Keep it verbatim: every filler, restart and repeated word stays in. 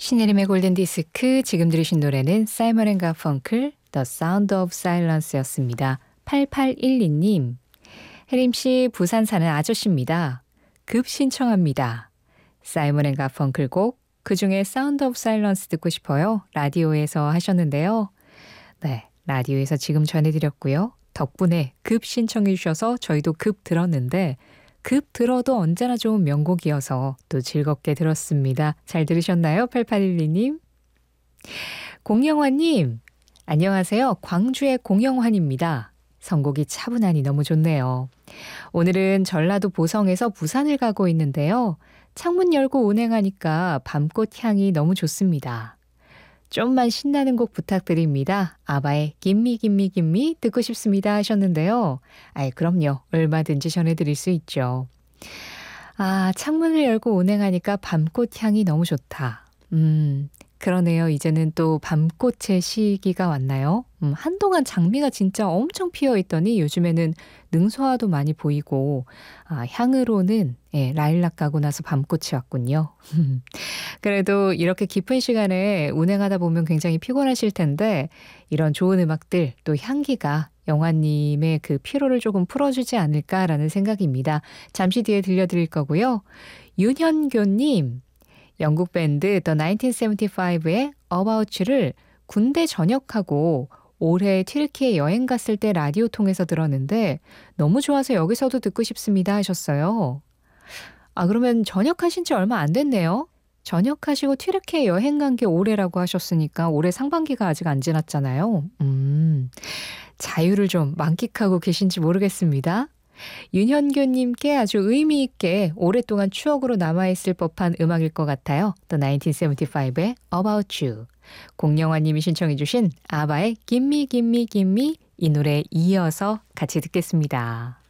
신혜림의 골든디스크, 지금 들으신 노래는 사이먼 앤 가펑클 The Sound of Silence였습니다. 팔팔일이 님, 혜림씨 부산 사는 아저씨입니다. 급 신청합니다. 사이먼 앤 가펑클 곡, 그중에 Sound of Silence 듣고 싶어요. 라디오에서 하셨는데요. 네, 라디오에서 지금 전해드렸고요. 덕분에 급 신청해 주셔서 저희도 급 들었는데 급 들어도 언제나 좋은 명곡이어서 또 즐겁게 들었습니다. 잘 들으셨나요? 팔팔일이 님. 공영환님, 안녕하세요. 광주의 공영환입니다. 선곡이 차분하니 너무 좋네요. 오늘은 전라도 보성에서 부산을 가고 있는데요. 창문 열고 운행하니까 밤꽃 향이 너무 좋습니다. 좀만 신나는 곡 부탁드립니다. 아바의 김미 김미 김미 듣고 싶습니다 하셨는데요. 아이 그럼요. 얼마든지 전해드릴 수 있죠. 아, 창문을 열고 운행하니까 밤꽃 향이 너무 좋다. 음, 그러네요. 이제는 또 밤꽃의 시기가 왔나요? 음, 한동안 장미가 진짜 엄청 피어있더니 요즘에는 능소화도 많이 보이고 아, 향으로는 예, 라일락 가고 나서 밤꽃이 왔군요. 그래도 이렇게 깊은 시간에 운행하다 보면 굉장히 피곤하실 텐데 이런 좋은 음악들 또 향기가 영화님의 그 피로를 조금 풀어주지 않을까라는 생각입니다. 잠시 뒤에 들려드릴 거고요. 윤현교님, 영국 밴드 The 천구백칠십오의 About You를 군대 전역하고 올해 튀르키예 여행 갔을 때 라디오 통해서 들었는데 너무 좋아서 여기서도 듣고 싶습니다 하셨어요. 아, 그러면 전역하신 지 얼마 안 됐네요. 전역하시고 튀르키예 여행 간 게 올해라고 하셨으니까 올해 상반기가 아직 안 지났잖아요. 음, 자유를 좀 만끽하고 계신지 모르겠습니다. 윤현교님께 아주 의미 있게 오랫동안 추억으로 남아있을 법한 음악일 것 같아요. The 천구백칠십오의 About You. 공영환님이 신청해 주신 아바의 Gimme Gimme Gimme 이 노래 이어서 같이 듣겠습니다.